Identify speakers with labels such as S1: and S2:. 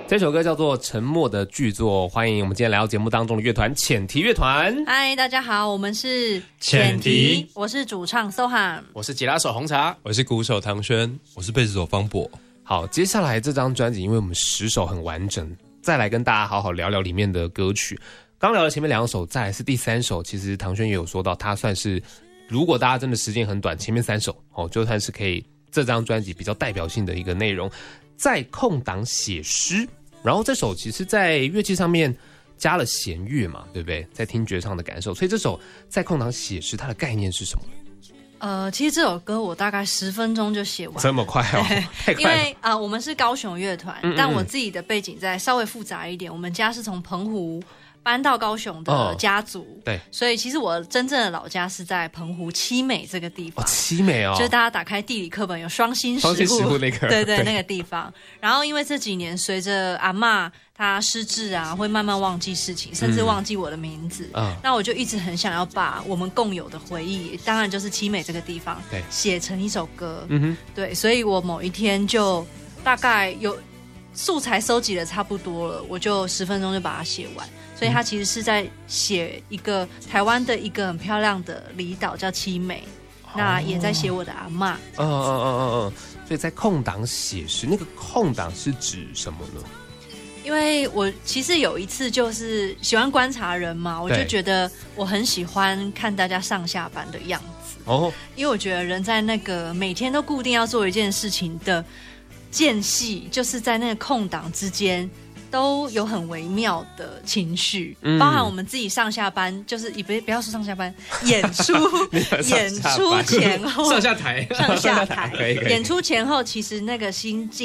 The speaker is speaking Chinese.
S1: 这首歌叫做《沉默的巨作》，欢迎我们今天来到节目当中的乐团浅提乐团。
S2: 嗨，大家好，我们是
S3: 浅提，
S2: 我是主唱 Sohan，
S3: 我是吉他手红茶，
S4: 我是鼓手唐轩，我是贝斯手方博。
S1: 好，接下来这张专辑，因为我们10首很完整，再来跟大家好好聊聊里面的歌曲。刚聊了前面2首，再来是第3首，其实唐轩也有说到，他算是如果大家真的时间很短，前面3首就算是可以这张专辑比较代表性的一个内容。在空档写诗，然后这首其实在乐器上面加了弦乐嘛，对不对？在听觉上的感受，所以这首在空档写诗，它的概念是什么？
S2: 其实这首歌我大概10分钟就写完，
S1: 这么快哦，太快了。
S2: 因为我们是高雄乐团，但我自己的背景再稍微复杂一点，我们家是从澎湖搬到高雄的家族，
S1: 对，
S2: 所以其实我真正的老家是在澎湖七美这个地方。
S1: 七美哦，
S2: 就是大家打开地理课本有双星石户
S1: 那个，
S2: 对那个地方。然后因为这几年随着阿嬷她失智啊，会慢慢忘记事情，甚至忘记我的名字。那我就一直很想要把我们共有的回忆，当然就是七美这个地方，写成一首歌。对，所以我某一天就大概有素材收集的差不多了，我就10分钟就把它写完。所以他其实是在写一个台湾的一个很漂亮的离岛叫七美，那也在写我的阿嬷。
S1: 所以在空档写诗，那个空档是指什么呢？
S2: 因为我其实有一次就是喜欢观察人嘛，我就觉得我很喜欢看大家上下班的样子。因为我觉得人在那个每天都固定要做一件事情的间隙，就是在那个空档之间都有很微妙的情绪，包含我们自己上下班，就是不要说上下班，演出前后
S3: 上下台，
S2: 演出前后，其实那个心境